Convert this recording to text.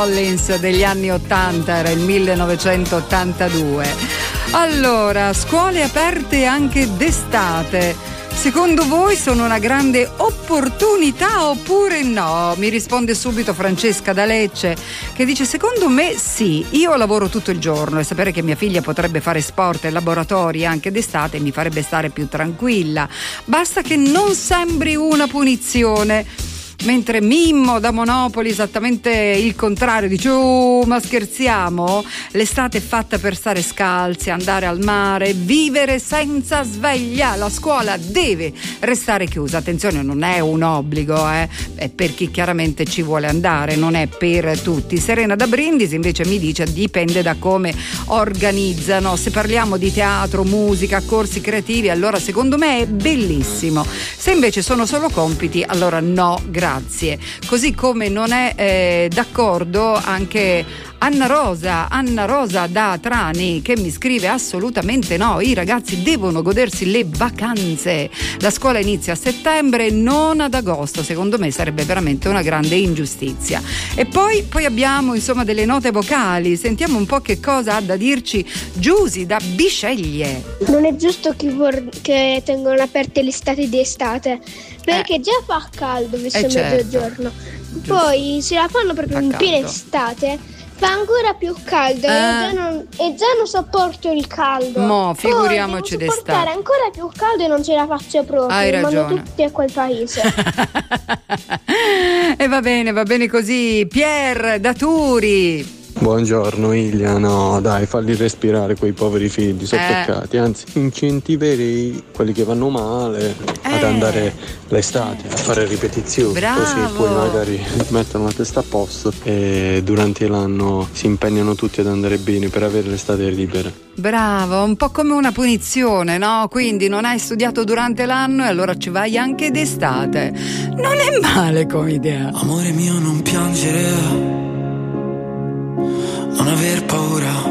Collins degli anni 80, era il 1982. Allora, scuole aperte anche d'estate. Secondo voi sono una grande opportunità oppure no? Mi risponde subito Francesca da Lecce, che dice: secondo me sì, io lavoro tutto il giorno e sapere che mia figlia potrebbe fare sport e laboratori anche d'estate mi farebbe stare più tranquilla. Basta che non sembri una punizione. Mentre Mimmo da Monopoli esattamente il contrario, dice: oh, ma scherziamo? L'estate è fatta per stare scalzi, andare al mare, vivere senza sveglia, la scuola deve restare chiusa. Attenzione, non è un obbligo, è per chi chiaramente ci vuole andare, non è per tutti. Serena da Brindisi invece mi dice: dipende da come organizzano. Se parliamo di teatro, musica, corsi creativi, allora secondo me è bellissimo. Se invece sono solo compiti, allora no, grazie. Così come non è d'accordo anche Anna Rosa da Trani, che mi scrive: assolutamente no, i ragazzi devono godersi le vacanze, la scuola inizia a settembre, non ad agosto. Secondo me sarebbe veramente una grande ingiustizia. E poi abbiamo insomma delle note vocali, sentiamo un po' che cosa ha da dirci Giusy da Bisceglie. Non è giusto che tengono aperte le stati di estate, perché già fa caldo visto il mezzogiorno, poi se la fanno proprio in piena estate fa ancora più caldo e già non sopporto il caldo. Mo figuriamoci d'estate. Sopportare ancora più caldo e non ce la faccio proprio. Hai ragione. Mando tutti a quel paese. E va bene così. Pier da Turi. Buongiorno Ilia, no dai, falli respirare quei poveri figli soffoccati, anzi incentiverei quelli che vanno male ad andare l'estate a fare ripetizioni. Bravo. Così poi magari mettono la testa a posto e durante l'anno si impegnano tutti ad andare bene per avere l'estate libera. Bravo, un po' come una punizione, no? Quindi non hai studiato durante l'anno e allora ci vai anche d'estate. Non è male come idea. Amore mio, non piangere, non aver paura,